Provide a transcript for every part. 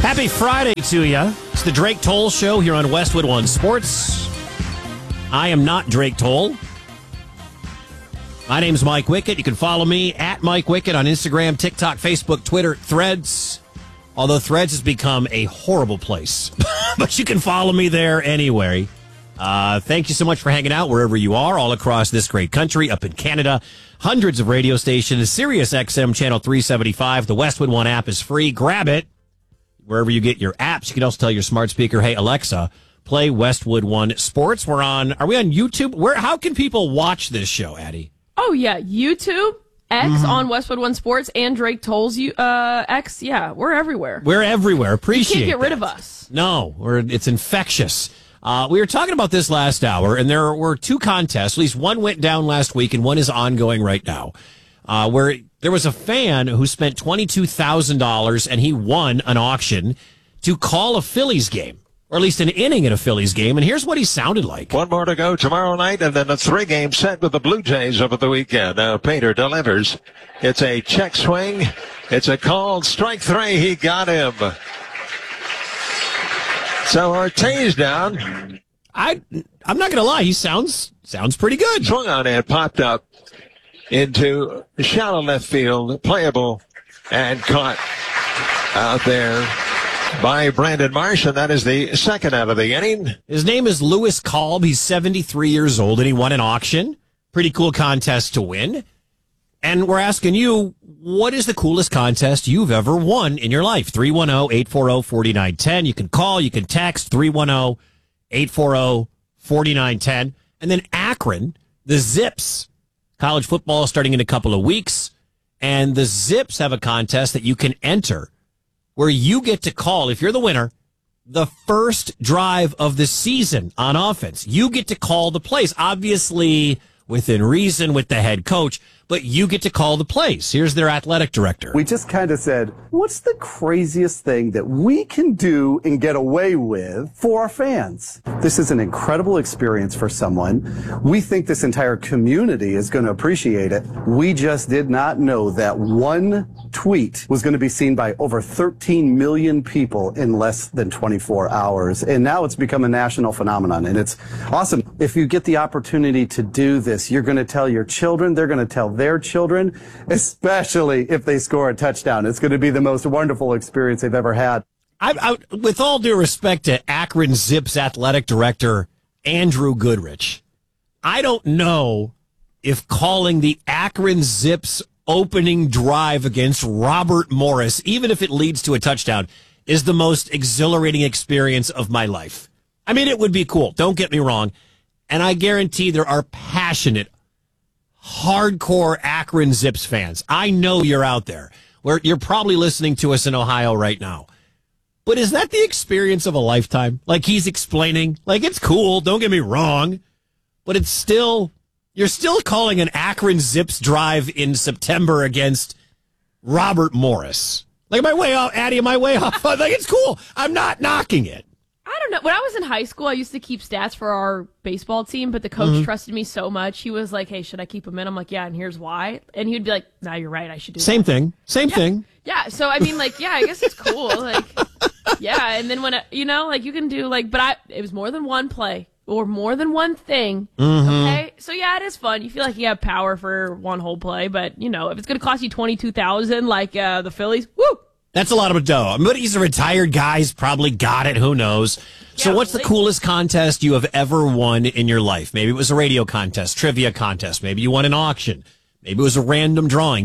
Happy Friday to you. It's the Drake Toll Show here on Westwood One Sports. I am not Drake Toll. My name's Mike Wickett. You can follow me at Mike Wickett on Instagram, TikTok, Facebook, Twitter, Threads. Although Threads has become a horrible place. But you can follow me there anyway. Thank you so much for hanging out wherever you are, all across this great country, up in Canada. Hundreds of radio stations, Sirius XM Channel 375. The Westwood One app is free. Grab it wherever you get your apps. You can also tell your smart speaker, hey, Alexa, play Westwood One Sports. Are we on YouTube? How can people watch this show, Addie? Oh, yeah. YouTube, X on Westwood One Sports, and Drake Toll's X. Yeah, we're everywhere. We're everywhere. Appreciate it. You can't get rid of us. No, it's infectious. We were talking about this last hour, and there were two contests. At least one went down last week, and one is ongoing right now, where there was a fan who spent $22,000, and he won an auction to call a Phillies game, or at least an inning in a Phillies game, and here's what he sounded like. One more to go tomorrow night, and then a 3-game set with the Blue Jays over the weekend. Now Painter delivers. It's a check swing. It's a called strike 3. He got him. So Ortiz down. I'm not going to lie. He sounds pretty good. Swung on it, popped up into shallow left field, playable, and caught out there by Brandon Marsh, and that is the second out of the inning. His name is Louis Kalb. He's 73 years old, and he won an auction. Pretty cool contest to win. And we're asking you, what is the coolest contest you've ever won in your life? 310-840-4910. You can call, you can text 310-840-4910. And then Akron, the Zips. College football starting in a couple of weeks. And the Zips have a contest that you can enter where you get to call, if you're the winner, the first drive of the season on offense. You get to call the plays. Obviously, within reason with the head coach, but you get to call the plays. Here's their athletic director. We just kind of said, what's the craziest thing that we can do and get away with for our fans? This is an incredible experience for someone. We think this entire community is going to appreciate it. We just did not know that one tweet was going to be seen by over 13 million people in less than 24 hours. And now it's become a national phenomenon, and it's awesome. If you get the opportunity to do this, you're going to tell your children, they're going to tell their children, especially if they score a touchdown. It's going to be the most wonderful experience they've ever had. With all due respect to Akron Zips athletic director Andrew Goodrich, I don't know if calling the Akron Zips opening drive against Robert Morris, even if it leads to a touchdown, is the most exhilarating experience of my life. I mean, it would be cool. Don't get me wrong. And I guarantee there are passionate, hardcore Akron Zips fans. I know you're out there. Where you're probably listening to us in Ohio right now. But is that the experience of a lifetime? Like he's explaining, like it's cool, don't get me wrong, but it's still, you're still calling an Akron Zips drive in September against Robert Morris. Like, am I way off, Addie? Am I way off? Like, it's cool. I'm not knocking it. I don't know. When I was in high school, I used to keep stats for our baseball team, but the coach trusted me so much. He was like, hey, should I keep them in? I'm like, yeah, and here's why. And he'd be like, no, you're right. I should do Same that. thing. Same thing. Yeah. So, I mean, like, yeah, I guess it's cool. Like, yeah. And then when, you know, like you can do like, but it was more than one play or more than one thing. Okay. So, yeah, it is fun. You feel like you have power for one whole play, but, you know, if it's going to cost you $22,000 like the Phillies, woo. That's a lot of dough. But he's a retired guy. He's probably got it. Who knows? So what's the coolest contest you have ever won in your life? Maybe it was a radio contest, trivia contest. Maybe you won an auction. Maybe it was a random drawing.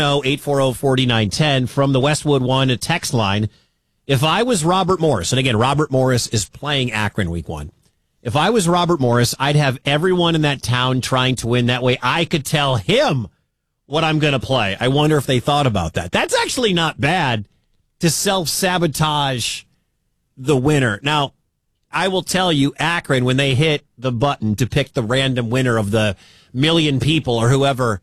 310-840-4910 from the Westwood One text line. If I was Robert Morris, and again, Robert Morris is playing Akron week 1. If I was Robert Morris, I'd have everyone in that town trying to win. That way I could tell him what I'm going to play. I wonder if they thought about that. That's actually not bad to self-sabotage the winner. Now, I will tell you, Akron, when they hit the button to pick the random winner of the million people or whoever,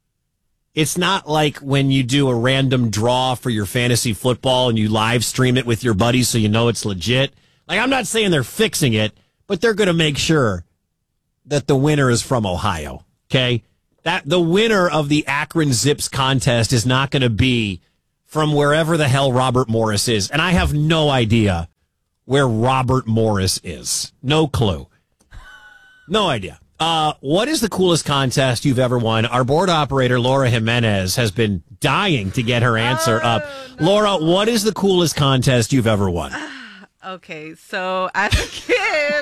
it's not like when you do a random draw for your fantasy football and you live stream it with your buddies so you know it's legit. Like, I'm not saying they're fixing it, but they're going to make sure that the winner is from Ohio, okay? That the winner of the Akron Zips contest is not going to be from wherever the hell Robert Morris is. And I have no idea where Robert Morris is. No clue. No idea. What is the coolest contest you've ever won? Our board operator, Laura Jimenez, has been dying to get her answer up. No. Laura, what is the coolest contest you've ever won? Okay, so as a kid,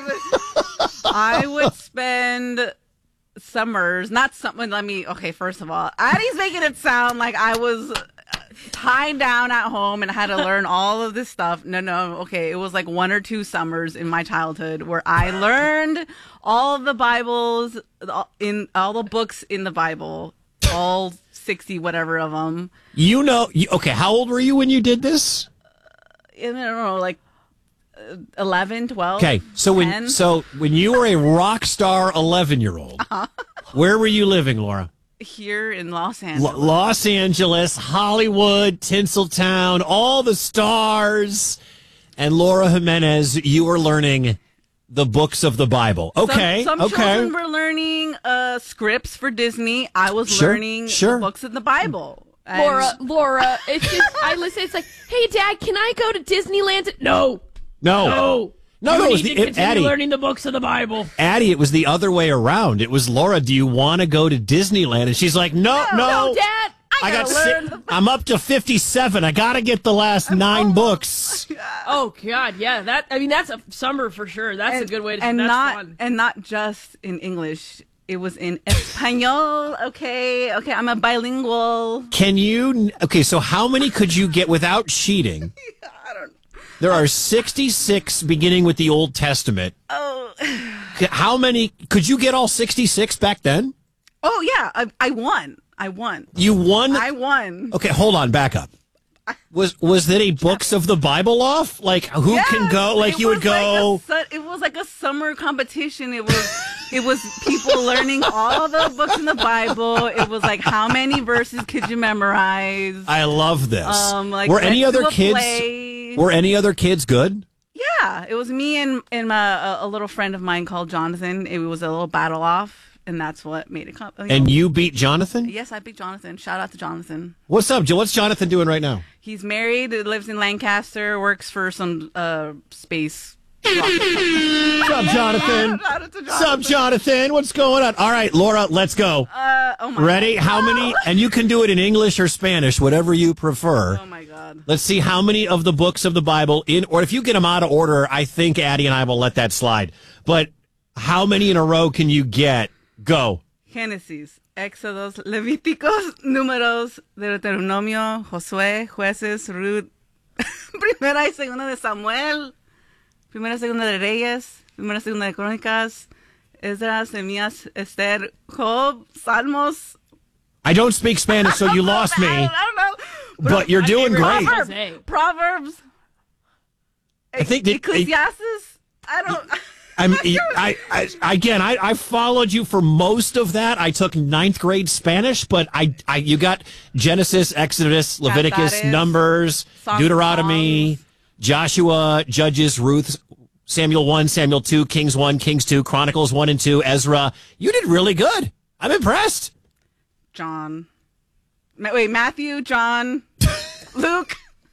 I would spend summers, okay, first of all, Addie's making it sound like I was tied down at home and had to learn all of this stuff. No, okay, it was like 1 or 2 summers in my childhood where I learned all of the Bibles, in all the books in the Bible, all 60 whatever of them. Okay, how old were you when you did this? I don't know, like 11, 12. Okay, so 10. when you were a rock star 11-year-old, where were you living, Laura? Here in Los Angeles. Los Angeles, Hollywood, Tinseltown, all the stars. And Laura Jimenez, you were learning the books of the Bible. Okay, some children were learning scripts for Disney. I was learning the books of the Bible. Laura, it's just, I listen, it's like, hey, Dad, can I go to Disneyland? No. No, you need to continue learning the books of the Bible. Addie, it was the other way around. It was, Laura, do you want to go to Disneyland? And she's like, no, Dad. I'm up to 57. I got to get the last 9 books. Oh, God, yeah. That's a summer for sure. That's a good way to and that's fun. And not just in English. It was in Espanol. Okay, I'm a bilingual. So how many could you get without cheating? I don't know. There are 66 beginning with the Old Testament. Oh. How many? Could you get all 66 back then? Oh, yeah. I won. You won? I won. Okay, hold on. Back up. Was it a books of the Bible off? Like, who can go? Like, you would go. It was like a summer competition. It was people learning all the books in the Bible. It was like, how many verses could you memorize? I love this. Were any other kids good? Yeah, it was me and a little friend of mine called Jonathan. It was a little battle off, and that's what made it. And you beat Jonathan? Yes, I beat Jonathan. Shout out to Jonathan. What's up, Joe? What's Jonathan doing right now? He's married, lives in Lancaster, works for some space. What's up, Jonathan? What's up, Jonathan? What's going on? All right, Laura, let's go. Ready? God. How many? And you can do it in English or Spanish, whatever you prefer. Oh, my God. Let's see how many of the books of the Bible or if you get them out of order, I think Addie and I will let that slide. But how many in a row can you get? Go. Génesis, Éxodos, Levíticos, Números, Deuteronomio, Josué, Jueces, Ruth, Primera y Segunda de Samuel, Primera y Segunda de Reyes, Primera y Segunda de Crónicas, Esdras, Nehemías, Esther, Job, Salmos. I don't speak Spanish, so you lost me. I don't know. But you're doing great. Proverbs. I think Ecclesiastes. I don't. I followed you for most of that. I took 9th grade Spanish, but you got Genesis, Exodus, Leviticus, Numbers, Deuteronomy, Joshua, Judges, Ruth, Samuel 1, Samuel 2, Kings 1, Kings 2, Chronicles 1 and 2, Ezra. You did really good. I'm impressed. John. Wait, Matthew, John, Luke.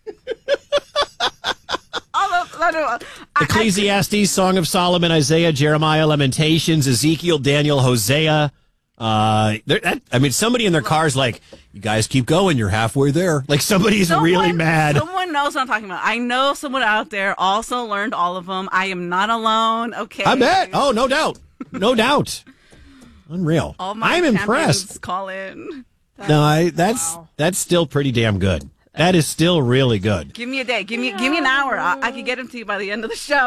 Ecclesiastes, Song of Solomon, Isaiah, Jeremiah, Lamentations, Ezekiel, Daniel, Hosea. Somebody in their car's like, you guys keep going. You're halfway there. Like somebody's really mad. Someone knows what I'm talking about. I know someone out there also learned all of them. I am not alone. Okay. I bet. Oh, no doubt. No doubt. Unreal. I'm impressed. Call in. That's still pretty damn good. That is still really good. Give me a day. Give me an hour. I can get them to you by the end of the show.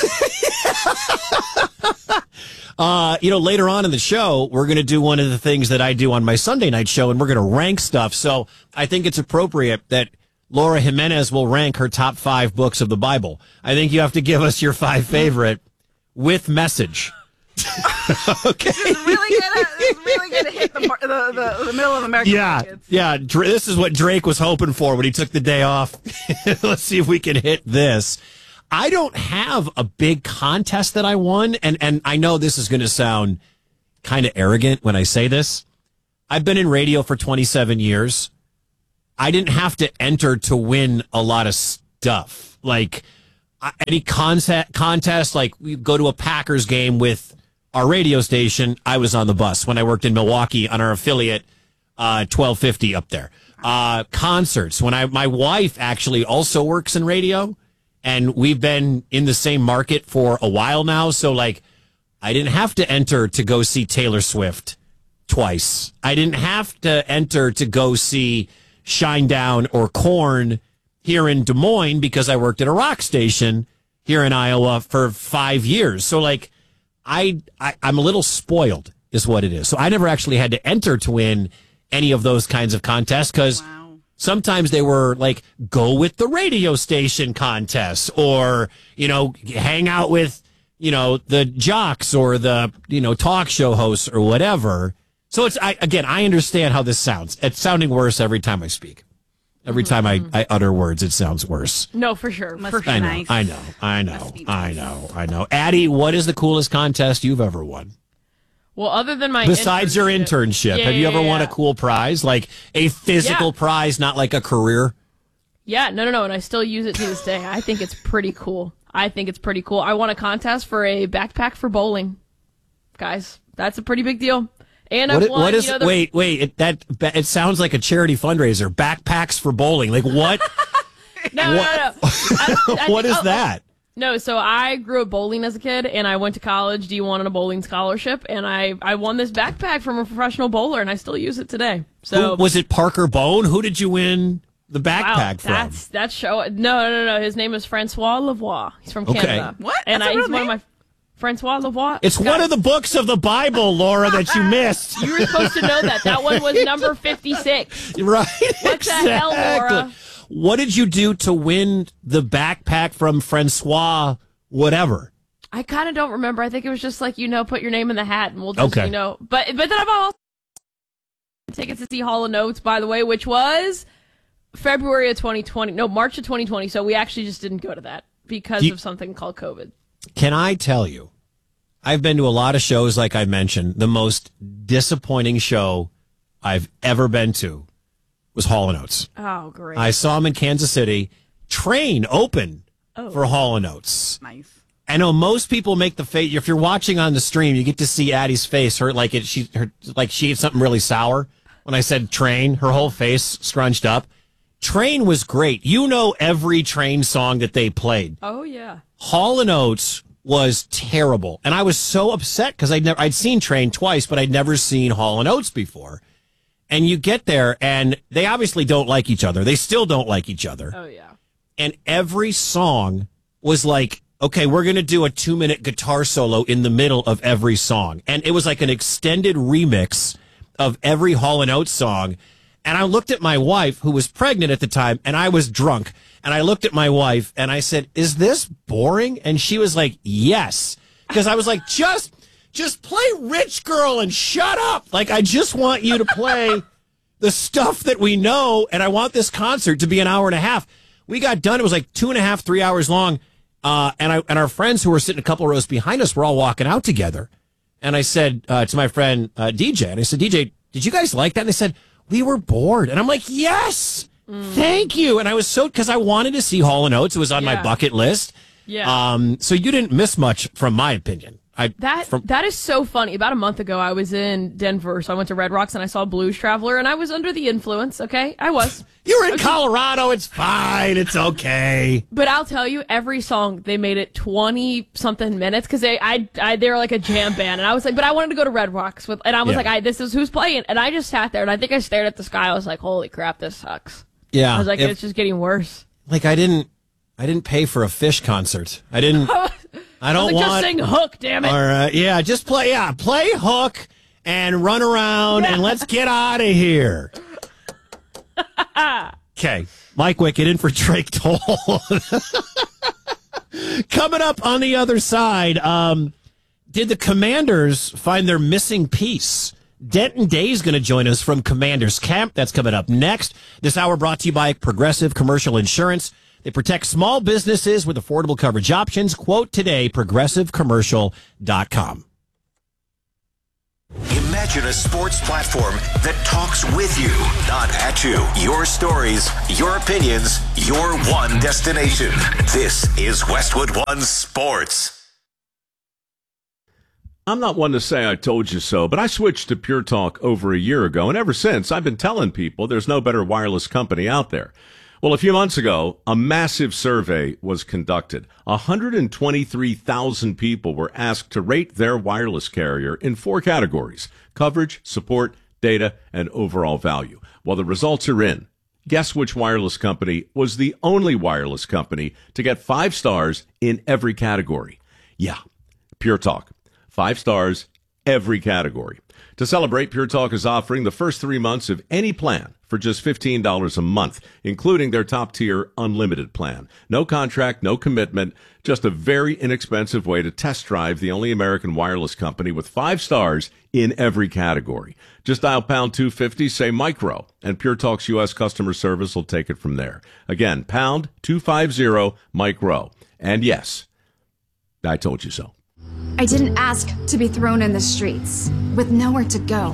Later on in the show, we're going to do one of the things that I do on my Sunday night show, and we're going to rank stuff. So I think it's appropriate that Laura Jimenez will rank her top 5 books of the Bible. I think you have to give us your 5 favorite with message. Okay. It's really gonna hit the middle of American markets. Yeah. This is what Drake was hoping for when he took the day off. Let's see if we can hit this. I don't have a big contest that I won, and I know this is going to sound kind of arrogant when I say this. I've been in radio for 27 years. I didn't have to enter to win a lot of stuff. Like any contest, like we go to a Packers game with our radio station. I was on the bus when I worked in Milwaukee on our affiliate, 1250 up there. Concerts. My wife actually also works in radio, and we've been in the same market for a while now. So like, I didn't have to enter to go see Taylor Swift twice. I didn't have to enter to go see Shinedown or Korn here in Des Moines because I worked at a rock station here in Iowa for 5 years. So like, I'm a little spoiled is what it is. So I never actually had to enter to win any of those kinds of contests because sometimes they were like go with the radio station contests or, hang out with, the jocks or the, talk show hosts or whatever. So I understand how this sounds. It's sounding worse every time I speak. Every time I utter words, it sounds worse. No, for sure. Must be nice. I know. Addie, what is the coolest contest you've ever won? Well, other than my Besides your internship, have you ever won a cool prize? Like a physical prize, not like a career? Yeah, no. And I still use it to this day. I think it's pretty cool. I won a contest for a backpack for bowling. Guys, that's a pretty big deal. And I've won, wait, it sounds like a charity fundraiser. Backpacks for bowling. Like what? No. What is that? No, so I grew up bowling as a kid, and I went to college D1 on a bowling scholarship, and I won this backpack from a professional bowler, and I still use it today. So was it Parker Bone? Who did you win the backpack from? That's show. No. His name is Francois Lavoie. He's from Canada. What? And That's a real he's one of my Francois Lavoie. It's one of the books of the Bible, Laura, that you missed. You were supposed to know that. That one was number 56. Right. What the hell, Laura? What did you do to win the backpack from Francois whatever? I kind of don't remember. I think it was just like, put your name in the hat and we'll just, okay. But then I've also tickets to see Hall & Oates, by the way, which was February of 2020. No, March of 2020. So we actually just didn't go to that because of something called COVID. Can I tell you, I've been to a lot of shows, like I mentioned. The most disappointing show I've ever been to was Hall & Oates. Oh, great. I saw him in Kansas City. Train open for Hall & Oates. Nice. I know most people make the face. If you're watching on the stream, you get to see Addie's face. She ate something really sour. When I said Train, her whole face scrunched up. Train was great. Every Train song that they played. Oh, yeah. Hall & Oates was terrible. And I was so upset because I'd seen Train twice, but I'd never seen Hall & Oates before. And you get there, and they obviously don't like each other. They still don't like each other. Oh, yeah. And every song was like, okay, we're going to do a 2-minute guitar solo in the middle of every song. And it was like an extended remix of every Hall & Oates song. And I looked at my wife, who was pregnant at the time, and I was drunk. And I looked at my wife, and I said, is this boring? And she was like, yes. Because I was like, just play Rich Girl and shut up. Like, I just want you to play the stuff that we know, and I want this concert to be an hour and a half. We got done. It was like 2.5, 3 hours long. And our friends who were sitting a couple rows behind us were all walking out together. And I said to my friend DJ, and I said, DJ, did you guys like that? And they said, we were bored. And I'm like, yes, thank you. And I was because I wanted to see Hall & Oates. It was on my bucket list. Yeah. So you didn't miss much from my opinion. That is so funny. About a month ago, I was in Denver, so I went to Red Rocks and I saw Blues Traveler, and I was under the influence. Okay, I was. You were in Colorado. It's fine. It's okay. But I'll tell you, every song they made it 20-something minutes because they were like a jam band, and I was like, but I wanted to go to Red Rocks and I was like, this is who's playing, and I just sat there and I think I stared at the sky. I was like, holy crap, this sucks. Yeah, I was like, it's just getting worse. Like I didn't pay for a Fish concert. I didn't. I don't want. Just sing Hook, damn it. All right, yeah, just play Hook and run around and let's get out of here. Okay, Mike Wickett in for Drake Toll. Coming up on the other side, did the Commanders find their missing piece? Denton Day's going to join us from Commanders Camp. That's coming up next. This hour brought to you by Progressive Commercial Insurance. They protect small businesses with affordable coverage options. Quote today, progressivecommercial.com. Imagine a sports platform that talks with you, not at you. Your stories, your opinions, your one destination. This is Westwood One Sports. I'm not one to say I told you so, but I switched to Pure Talk over a year ago, and ever since, I've been telling people there's no better wireless company out there. Well, a few months ago, a massive survey was conducted. 123,000 people were asked to rate their wireless carrier in 4 categories: coverage, support, data, and overall value. Well, the results are in. Guess which wireless company was the only wireless company to get 5 stars in every category? Yeah, Pure Talk. 5 stars, every category. To celebrate, Pure Talk is offering the first 3 months of any plan for just $15 a month, including their top-tier unlimited plan. No contract, no commitment, just a very inexpensive way to test drive the only American wireless company with 5 stars in every category. Just dial pound 250, say micro, and Pure Talk's U.S. customer service will take it from there. Again, pound 250 micro. And yes, I told you so. I didn't ask to be thrown in the streets with nowhere to go.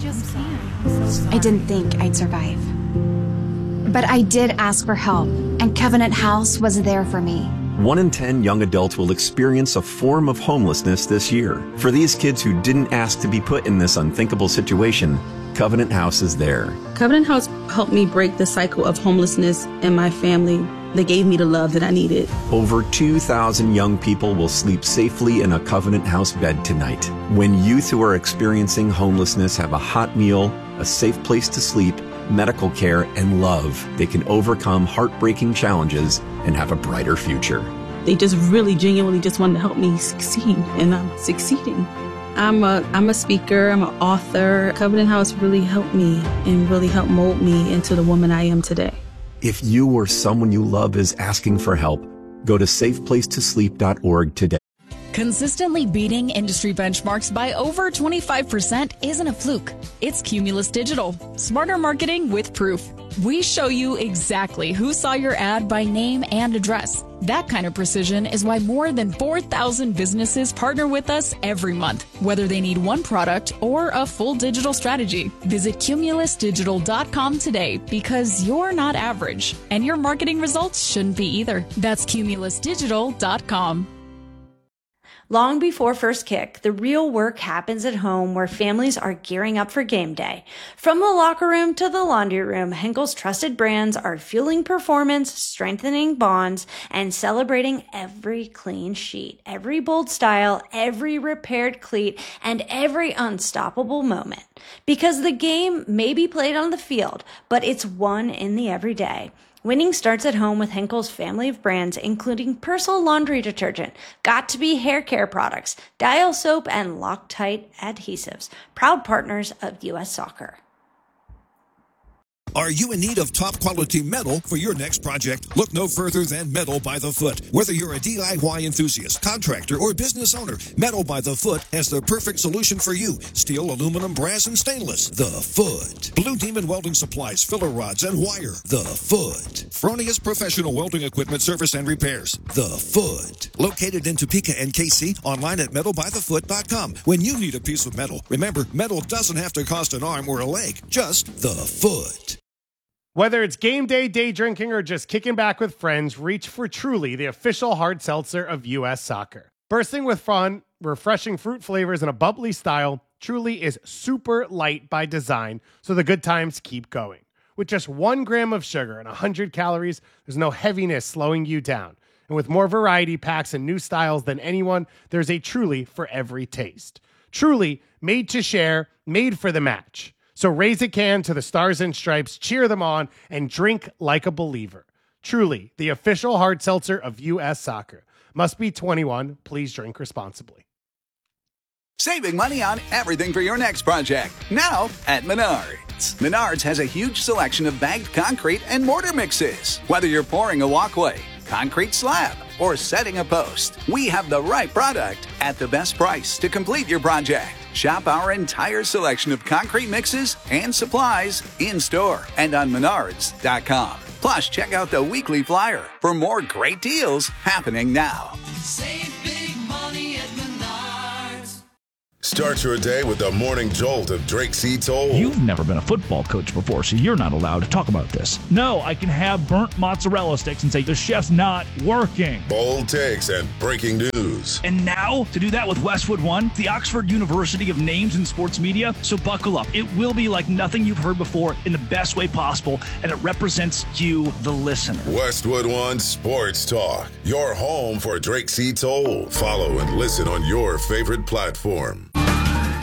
I didn't think I'd survive. But I did ask for help, and Covenant House was there for me. 1 in 10 young adults will experience a form of homelessness this year. For these kids who didn't ask to be put in this unthinkable situation, Covenant House is there. Covenant House helped me break the cycle of homelessness in my family. They gave me the love that I needed. Over 2,000 young people will sleep safely in a Covenant House bed tonight. When youth who are experiencing homelessness have a hot meal, a safe place to sleep, medical care, and love, they can overcome heartbreaking challenges and have a brighter future. They just really genuinely just wanted to help me succeed, and I'm succeeding. I'm a speaker, I'm an author. Covenant House really helped me and really helped mold me into the woman I am today. If you or someone you love is asking for help, go to safeplacetosleep.org today. Consistently beating industry benchmarks by over 25% isn't a fluke. It's Cumulus Digital. Smarter marketing with proof. We show you exactly who saw your ad by name and address. That kind of precision is why more than 4,000 businesses partner with us every month, whether they need one product or a full digital strategy. Visit cumulusdigital.com today, because you're not average, and your marketing results shouldn't be either. That's cumulusdigital.com. Long before first kick, the real work happens at home, where families are gearing up for game day. From the locker room to the laundry room, Henkel's trusted brands are fueling performance, strengthening bonds, and celebrating every clean sheet, every bold style, every repaired cleat, and every unstoppable moment. Because the game may be played on the field, but it's won in the everyday. Winning starts at home with Henkel's family of brands, including Persil laundry detergent, Got2b hair care products, Dial soap, and Loctite adhesives, proud partners of U.S. Soccer. Are you in need of top quality metal for your next project? Look no further than Metal by the Foot. Whether you're a DIY enthusiast, contractor, or business owner, Metal by the Foot has the perfect solution for you. Steel, aluminum, brass, and stainless. The Foot. Blue Demon Welding Supplies, filler rods, and wire. The Foot. Fronius Professional Welding Equipment Service and Repairs. The Foot. Located in Topeka and KC, online at metalbythefoot.com. When you need a piece of metal, remember, metal doesn't have to cost an arm or a leg. Just the Foot. Whether it's game day, day drinking, or just kicking back with friends, reach for Truly, the official hard seltzer of U.S. Soccer. Bursting with fun, refreshing fruit flavors, and a bubbly style, Truly is super light by design, so the good times keep going. With just 1 gram of sugar and 100 calories, there's no heaviness slowing you down. And with more variety packs and new styles than anyone, there's a Truly for every taste. Truly, made to share, made for the match. So raise a can to the Stars and Stripes, cheer them on, and drink like a believer. Truly, the official hard seltzer of U.S. Soccer. Must be 21. Please drink responsibly. Saving money on everything for your next project. Now at Menards. Menards has a huge selection of bagged concrete and mortar mixes. Whether you're pouring a walkway, concrete slab, or setting a post, we have the right product at the best price to complete your project. Shop our entire selection of concrete mixes and supplies in-store and on Menards.com. Plus, check out the weekly flyer for more great deals happening now. Save big money at Menards. Start your day with the morning jolt of Drake C. Toll. You've never been a football coach before, so you're not allowed to talk about this. No, I can have burnt mozzarella sticks and say the chef's not working. Bold takes and breaking news. And now, to do that with Westwood One, the Oxford University of names in sports media. So buckle up. It will be like nothing you've heard before in the best way possible, and it represents you, the listener. Westwood One Sports Talk, your home for Drake C. Toll. Follow and listen on your favorite platform.